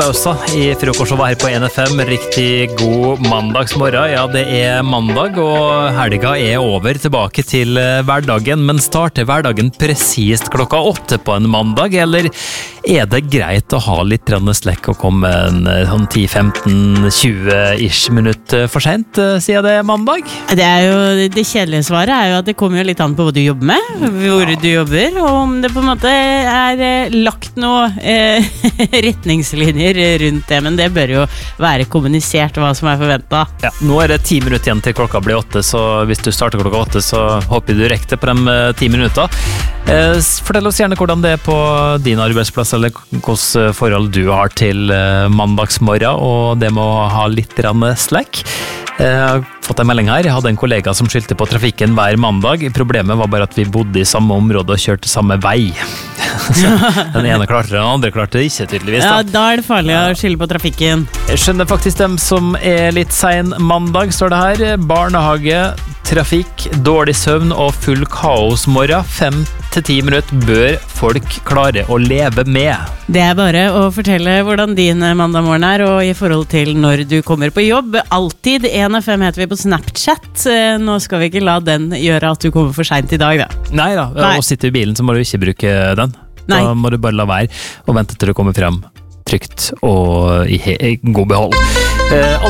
Pausa i frokostshowet her på NFM. Riktig god mandagsmorgen. Ja, det mandag, og helga over. Tilbake til hverdagen. Men starter hverdagen presist klokka 8 på en mandag, eller det greit å ha litt slekk og komme sånn 10-15-20-ish minutter for sent, sier det mandag? Det kjedelige svaret jo at det kommer jo litt an på hva du jobber med, hvor du jobber, og om det på en måte lagt noe retningslinjer rundt det, men det bør jo være kommunisert hva som forventet. Ja, nå det 10 minutter igjen til klokka blir 8, så hvis du starter klokka 8, så håper du rekker det på de 10 minutter. Fortell oss gjerne hvordan det på din arbeidsplass, eller hvilke forhold du har til mandagsmorgen, og det med å ha litt slack. Jeg har fått en melding her. Jeg hadde en kollega som skyldte på trafikken hver mandag. Problemet var bare at vi bodde i samme område og kjørte samme vei. Den ene klarte det, den andre klarte det ikke, tydeligvis. Ja, da det farlig å skylde på trafikken. Jeg skjønner faktisk dem som litt sen mandag, står det her. Barnehage, trafikk, dårlig søvn og full kaosmorgen. 5-10 minutter bør folk klare å leve med. Det bare å fortelle hvordan din mandagmorgen og i forhold til når du kommer på jobb. Alltid 1FM heter vi på Snapchat. Nå skal vi ikke la den gjøre at du kommer for sent i dag, da. Neida, og sitter i bilen så må du ikke bruke den. Nei. Da må du bare la være og vente til du kommer frem trygt og i god behold.